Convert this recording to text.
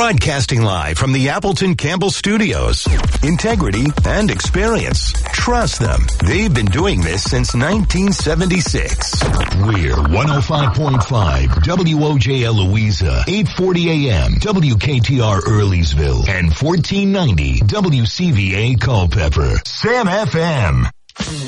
Broadcasting live from the Appleton Campbell Studios. Integrity and experience. Trust them. They've been doing this since 1976. We're 105.5 WOJL Louisa, 840 AM, WKTR Earlysville, and 1490 WCVA Culpeper. Sam FM.